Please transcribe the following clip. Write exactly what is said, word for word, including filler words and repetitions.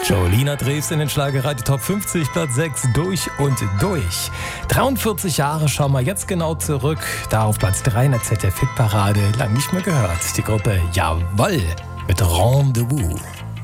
Jolina Drews in den Schlagerradio Top fünfzig, Platz sechs, durch und durch. dreiundvierzig Jahre schauen wir jetzt genau zurück. Da auf Platz drei in der Z D F-Hitparade, lang nicht mehr gehört. Die Gruppe Jawoll mit Rendezvous.